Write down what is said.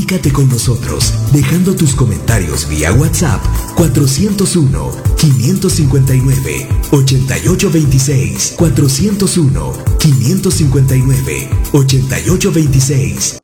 Comunícate con nosotros dejando tus comentarios vía WhatsApp 401-559-8826. 401-559-8826.